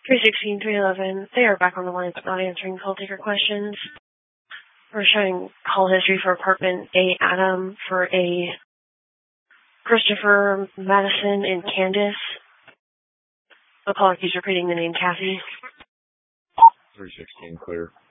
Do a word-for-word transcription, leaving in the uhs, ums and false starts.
three sixteen, three eleven, they are back on the line but not answering call taker questions. We're showing call history for apartment A Adam for a Christopher, Madison, and Candace. Apologies, repeating the name Kathy. three sixteen, clear.